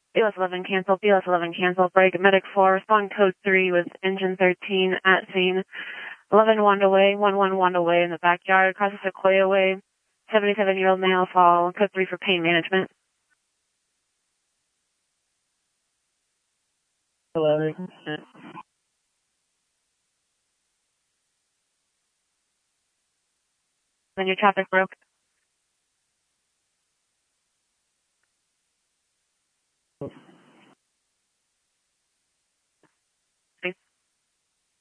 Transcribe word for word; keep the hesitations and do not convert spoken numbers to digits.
B L S eleven cancel, B L S eleven cancel, break, medic four, respond code three with engine thirteen at scene. eleven wandered away, one one wandered away in the backyard, across the Sequoia Way. seventy-seven-year-old male fall, code three for pain management. eleven. Then your traffic broke.